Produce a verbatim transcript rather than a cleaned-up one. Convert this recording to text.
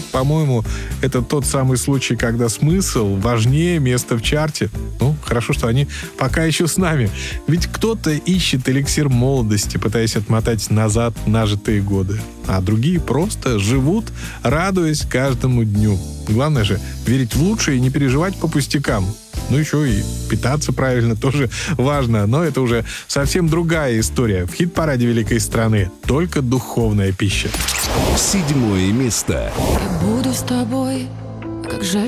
по-моему, это тот самый случай, когда смысл важнее места в чарте. Ну, хорошо, что они пока еще с нами. Ведь кто-то ищет эликсир молодости, пытаясь отмотать назад нажитые годы. А другие просто живут, радуясь каждому дню. Главное же верить в лучшее и не переживать по пустякам. Ну, еще и питаться правильно тоже важно. Но это уже совсем другая история. В хит-параде великой страны только духовная пища. Седьмое место. Я буду с тобой, как жаль,